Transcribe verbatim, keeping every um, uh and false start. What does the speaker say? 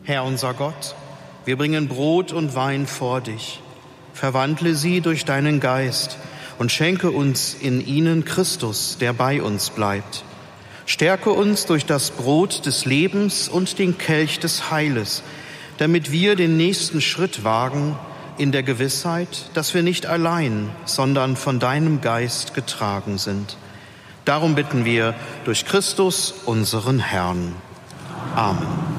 Herr unser Gott, wir bringen Brot und Wein vor dich. Verwandle sie durch deinen Geist und schenke uns in ihnen Christus, der bei uns bleibt. Stärke uns durch das Brot des Lebens und den Kelch des Heiles, damit wir den nächsten Schritt wagen in der Gewissheit, dass wir nicht allein, sondern von deinem Geist getragen sind. Darum bitten wir durch Christus, unseren Herrn. Amen.